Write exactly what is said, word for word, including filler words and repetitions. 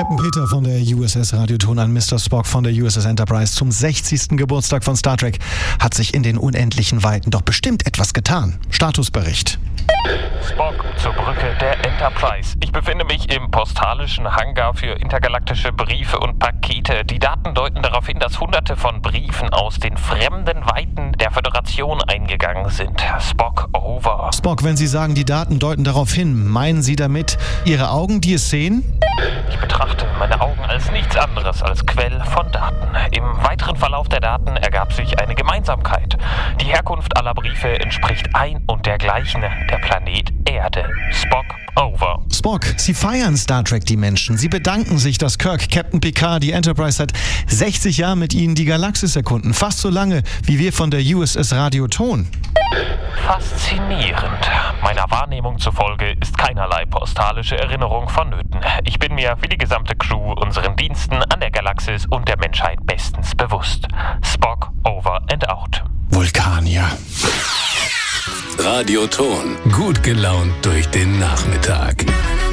Peter von der U S S Radioton an Mister Spock von der U S S Enterprise zum sechzigsten Geburtstag von Star Trek. Hat sich in den unendlichen Weiten doch bestimmt etwas getan. Statusbericht. Spock zur Brücke der Enterprise. Ich befinde mich im postalischen Hangar für intergalaktische Briefe und Pakete. Die Daten deuten darauf hin, dass hunderte von Briefen aus den fremden Weiten der Föderation eingegangen sind. Spock, over. Spock, wenn Sie sagen, die Daten deuten darauf hin, meinen Sie damit Ihre Augen, die es sehen? Ich betrachte meine Augen als nichts anderes als Quell von Daten. Im weiteren Verlauf der Daten ergab sich eine Gemeinsamkeit. Die Herkunft aller Briefe entspricht ein und dergleichen, der Planet Erde. Spock, over. Spock, Sie feiern Star Trek, die Menschen. Sie bedanken sich, dass Kirk, Captain Picard, die Enterprise seit sechzig Jahren mit Ihnen die Galaxis erkunden. Fast so lange wie wir von der U S S Radioton. Faszinierend. Meiner Wahrnehmung zufolge ist keinerlei postalische Erinnerung vonnöten. Ich bin mir wie die gesamte Crew unseren Diensten an der Galaxis und der Menschheit bestens bewusst. Spock, over and out. Vulkanier. Radioton. Gut gelaunt durch den Nachmittag.